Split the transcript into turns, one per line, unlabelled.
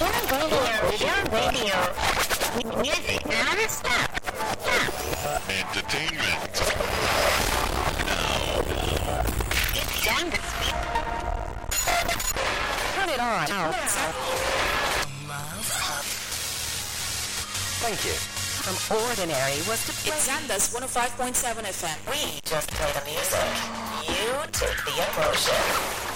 Your radio. Music non-stop.
Entertainment.
It's time to speak.
Turn it on. Thank you. From ordinary was to play.
It's Xander's 105.7 FM.
We just play the music. You take the emotion.